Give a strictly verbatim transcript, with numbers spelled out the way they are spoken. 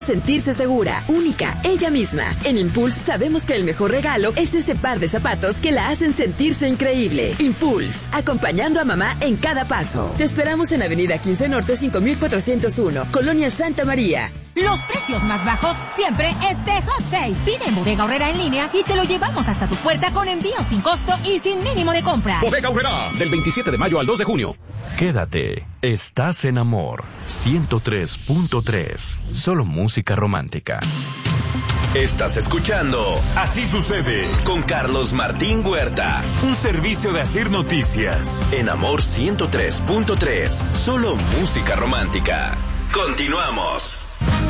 Sentirse segura, única, ella misma. En Impulse sabemos que el mejor regalo es ese par de zapatos que la hacen sentirse increíble. Impulse, acompañando a mamá en cada paso. Te esperamos en Avenida quince Norte cinco mil cuatrocientos uno, Colonia Santa María. Los precios más bajos siempre este Hot Sale. Pide en Bodega Aurrera en línea y te lo llevamos hasta tu puerta con envío sin costo y sin mínimo de compra. Bodega Aurrera, del veintisiete de mayo al dos de junio. Quédate, estás en Amor ciento tres punto tres. Solo música romántica. Estás escuchando Así Sucede con Carlos Martín Huerta. Un servicio de Asir Noticias. En Amor ciento tres punto tres. Solo música romántica. Continuamos.